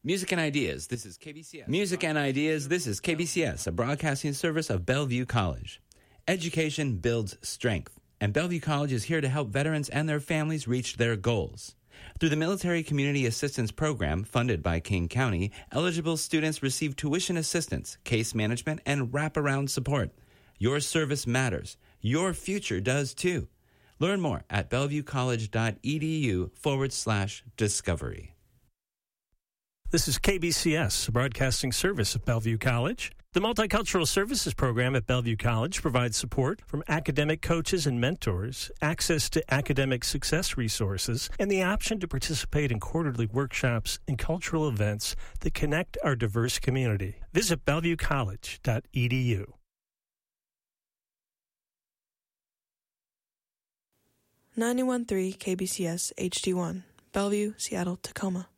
Music and Ideas, this is KBCS. Music and Ideas, this is KBCS, a broadcasting service of Bellevue College. Education builds strength, and Bellevue College is here to help veterans and their families reach their goals. Through the Military Community Assistance Program, funded by King County, eligible students receive tuition assistance, case management, and wraparound support. Your service matters. Your future does too. Learn more at bellevuecollege.edu/discovery. This is KBCS, a broadcasting service of Bellevue College. The Multicultural Services Program at Bellevue College provides support from academic coaches and mentors, access to academic success resources, and the option to participate in quarterly workshops and cultural events that connect our diverse community. Visit bellevuecollege.edu. 91.3 KBCS HD1, Bellevue, Seattle, Tacoma.